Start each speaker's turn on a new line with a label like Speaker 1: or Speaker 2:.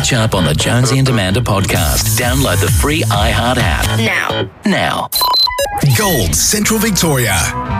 Speaker 1: Catch up on the Jonesy and Amanda podcast. Download the free iHeart app. Now.
Speaker 2: Gold Central Victoria.